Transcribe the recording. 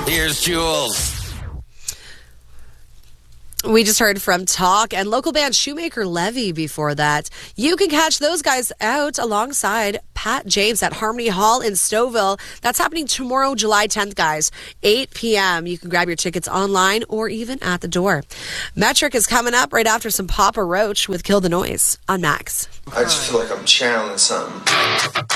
Here's Jules. We just heard from Talk and local band Shoemaker Levy before that. You can catch those guys out alongside Pat James at Harmony Hall in Stouffville. That's happening tomorrow, July 10th, guys, 8 p.m. You can grab your tickets online or even at the door. Metric is coming up right after some Papa Roach with Kill the Noise on Max. I just feel like I'm channeling something.